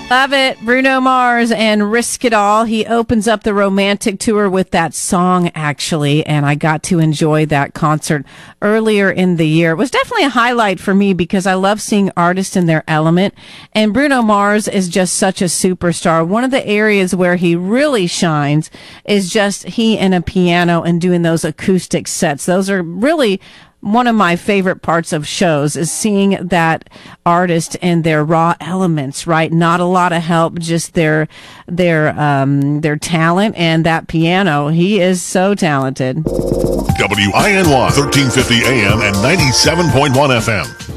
Love it. Bruno Mars and Risk It All. He opens up the romantic tour with that song, actually, and I got to enjoy that concert earlier in the year. It was definitely a highlight for me because I love seeing artists in their element, and Bruno Mars is just such a superstar. One of the areas where he really shines is just he and a piano and doing those acoustic sets. Those are really one of my favorite parts of shows, is seeing that artist and their raw elements, right? Not a lot of help, just their talent, and that piano. He is so talented. WINY 1350 AM and 97.1 FM.